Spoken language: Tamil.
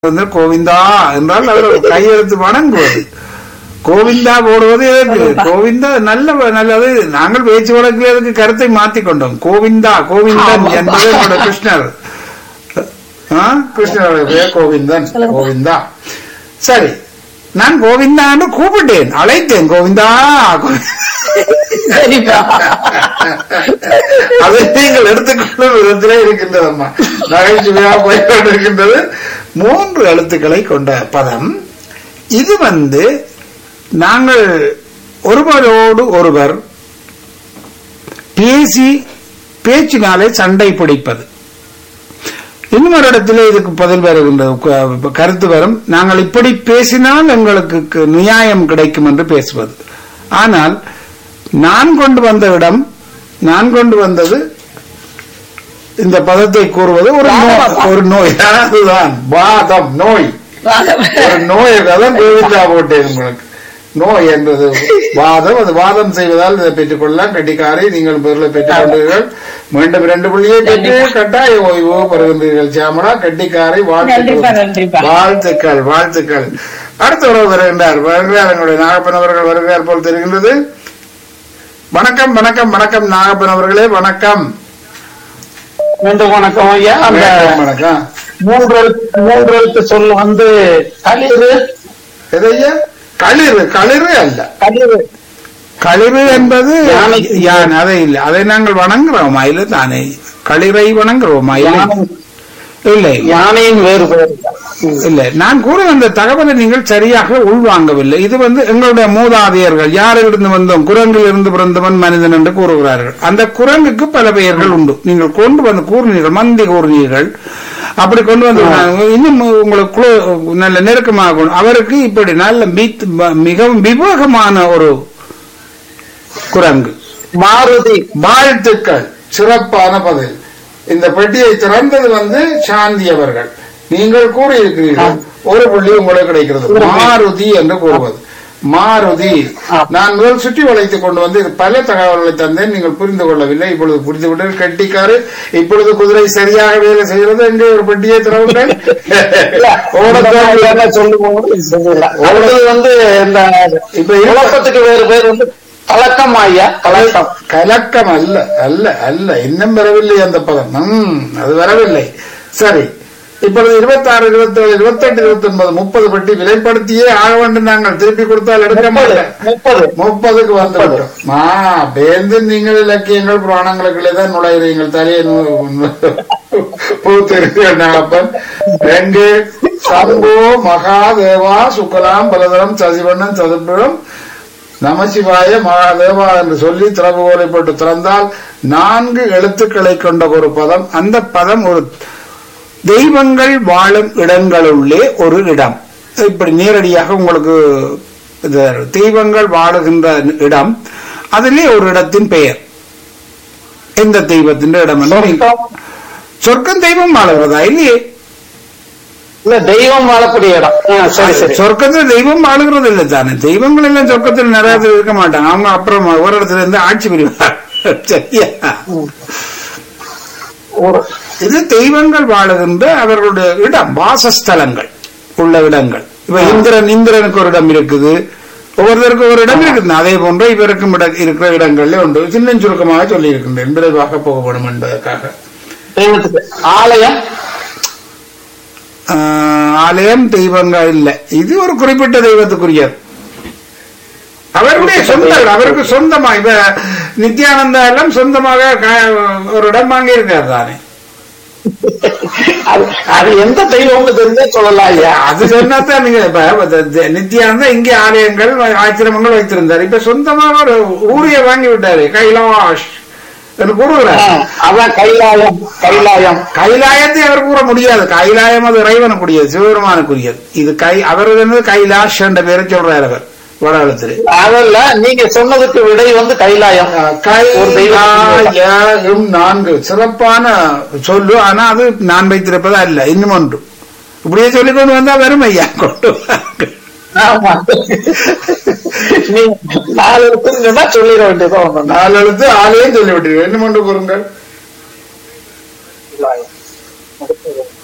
வந்து கோவிந்தா என்றால் அவர் கையெழுத்து வணங்குவது. கோவிந்தா போடுவது எதற்கு? கோவிந்தா நல்லது. நாங்கள் பேச்சு வழக்கில் அதுக்கு கருத்தை மாற்றிக் கொண்டோம். கோவிந்தா கோவிந்தன் என்பது என்னோட கிருஷ்ணர். கிருஷ்ணருடைய பெயர் கோவிந்தன். கோவிந்தா. சரி, நான் கோவிந்தா என்று கூப்பிட்டேன், அழைத்தேன். கோவிந்தா அதை நீங்கள் எடுத்துக்கொள்ளும் விதத்திலே இருக்கின்றதம்மா, நகைச்சுவையாக போய்கொண்டிருக்கின்றது. 3 எழுத்துக்களை கொண்ட பதம் இது. வந்து நாங்கள் ஒருவரோடு ஒருவர் பேச்சினாலே சண்டை பிடிப்பது. இன்னொரு இடத்துல இதுக்கு பதில் வருகின்றது, கருத்து வரும். நாங்கள் இப்படி பேசினால் எங்களுக்கு நியாயம் கிடைக்கும் என்று பேசுவது. ஆனால் நான் கொண்டு வந்தது இந்த பதத்தை கூறுவது ஒரு நோய். அதுதான் வாதம், நோய். ஒரு நோய் தான் கோவிந்தா போட்டேன் உங்களுக்கு. நோய் என்பது வாதம். அது வாதம் செய்வதால் இதை பெற்றுக் கொள்ளலாம். கட்டிக்காரை நீங்கள் பொருளை பெற்றுக் கொண்டீர்கள். மீண்டும் 2 புள்ளியை பெற்று கட்டாய ஓய்வு பெறுகின்றீர்கள். சியாமலா, கட்டிக்காரை வாழ்த்துக்கள். வாழ்த்துக்கள். அடுத்த உறவு வருகின்றார். எங்களுடைய நாகப்பன் அவர்கள் வருகிறார் போல் தெரிகின்றது. வணக்கம் வணக்கம் வணக்கம் நாகப்பன் அவர்களே, வணக்கம். வணக்கம் ஐயா. அந்த வணக்கம். 3 எழுத்து சொல் வந்து களிறு. எதையா? களிறு. களிறு அல்ல. களிறு என்பது யான். அதை இல்லை, அதை நாங்கள் வணங்குறோமா? இல்லை தானே, களிரை வணங்குறோமா? இல்லை இல்லை, யானையின் வேறுபாடு இல்லை. நான் கூற அந்த தகவலை நீங்கள் சரியாக உள்வாங்கவில்லை. இது வந்து எங்களுடைய மூதாதையர்கள் யாரிலிருந்து வந்தோம், குரங்கில் இருந்து பிறந்தவன் மனிதன் என்று கூறுகிறார்கள். அந்த குரங்குக்கு பல பெயர்கள் உண்டு. நீங்கள் கொண்டு வந்து கூறினீர்கள், மந்தி கூறினீர்கள். அப்படி கொண்டு வந்து இன்னும் உங்களுக்கு நல்ல நெருக்கமாக அவருக்கு இப்படி நல்ல மிகவும் விவேகமான ஒரு குரங்கு. மாருதி. வாழ்த்துக்கள், சிறப்பான பதில். இந்த பெட்டியை திறந்தது வந்து சாந்தி அவர்கள். நீங்கள் கூறியிருக்கிறீர்கள், 1 புள்ளி உங்களுக்கு கிடைக்கிறது. மாருதி என்று கூறுவது. மாருதி. நான் முதல் சுற்றி வளைத்துக் கொண்டு வந்து பல தகவல்களை தந்தேன், நீங்கள் புரிந்து கொள்ளவில்லை. இப்பொழுது புரிந்து விட்டு கட்டிக்காரு. இப்பொழுது குதிரை சரியாக வேலை செய்கிறது. எங்கே ஒரு பெட்டியை திறவுங்கள். ஓடுறது வந்து இந்த இப்ப இழப்பத்துக்கு வேறு பேர் வந்து கலக்கம். ஐயா, கலக்கம். கலக்கம் அல்ல அல்ல அல்ல, இன்னும் வரவில்லை அந்த பதம். அது வரவில்லை. சரி, இப்பொழுது 26, 27, 28, 29, 30 பெட்டி விலைப்படுத்தியே ஆக வேண்டும். நாங்கள் திருப்பி கொடுத்தால் எடுக்க மாட்டேன். 30க்கு வந்துவிட்டோம். பேருந்து நீங்கள் இலக்கியங்கள் புராணங்களுக்குள்ளே தான் நுழைகிறீங்கள். தலையை பூத்திருப்பன். 2 சம்போ மகாதேவா சுக்கலாம் பலதரம் சசிவண்ணன் சதுர்புரம் நமசிவாய மகாதேவா என்று சொல்லி திறவுகோலை போட்டு திறந்தால் 4 எழுத்துக்களை கொண்ட ஒரு பதம். அந்த பதம் ஒரு தெய்வங்கள் வாழும் இடங்களுள்ளே ஒரு இடம். இப்படி நேரடியாக உங்களுக்கு தெய்வங்கள் வாழுகின்ற இடம், அதிலே ஒரு இடத்தின் பெயர். எந்த தெய்வத்தின் இடம்? சொர்க்கம். தெய்வம் வாழுகிறதா? இல்லையே. இல்ல, தெய்வம் வாழக்கூடிய இடம். சொர்க்கத்தில் தெய்வம் வாழுகிறது இல்லை தானே. தெய்வங்கள் எல்லாம் சொர்க்கத்தில் நிறைய இருக்க மாட்டாங்க. அவங்க அப்புறம் ஒரு இடத்துல இருந்து ஆட்சி புரிவார். சரியா? இது தெய்வங்கள் வாழுகின்ற அவர்களுடைய இடம், வாசஸ்தலங்கள் உள்ள இடங்கள். இப்ப இந்திரனுக்கு ஒரு இடம் இருக்குது, ஒவ்வொருத்தருக்கும் ஒரு இடம் இருக்குது. அதே போன்ற இவருக்கும் இருக்கிற இடங்கள்ல உண்டு. சின்ன சுருக்கமாக சொல்லி இருக்கின்றேன், விரைவாக போகப்படும் என்பதற்காக. ஆலயம். ஆலயம் தெய்வங்கள் இல்லை. இது ஒரு குறிப்பிட்ட தெய்வத்துக்குரியது. அவருடைய சொந்தம், அவருக்கு சொந்தமா. இப்ப நித்யானந்தா எல்லாம் சொந்தமாக ஒரு இடம் வாங்கி இருக்காரு தானே. அது எந்த தெய்வம் தெரிஞ்சே சொல்லலாம். அது சொன்னாதான் நீங்க. இப்ப நித்யானந்தா இங்கே ஆலயங்கள் ஆசிரமங்கள் வைத்திருந்தாரு. இப்ப சொந்தமாக ஒரு ஊரிய வாங்கி விட்டாரு, கைலாஷ் என்று கூறுகிறார். அதான் கைலாயம். கைலாயத்தை அவர் கூற முடியாது. கைலாயம் அது இறைவனுக்குரியது, சிவபெருமானுக்குரியது. இது அவர் கைலாஷ் என்ற பேரை சொல்றாரு அவர் வடலத்தில். அதல்ல, நீங்க சொன்னதுக்கு விடை வந்து கைலாயம். கைலாயம் 4 சிறப்பான சொல்லு. ஆனா அது நான் வைத்திருப்பதா இல்ல, இன்னும் ஒன்று. இப்படியே சொல்லிக் கொண்டு வந்தா வரும் ஐயா. கொண்டு 4 எழுத்து சொல்லிட வேண்டியதான். 4 எழுத்து ஆலையும் சொல்லிவிட்டீர்கள். இன்னும் ஒன்று கூறுங்கள்.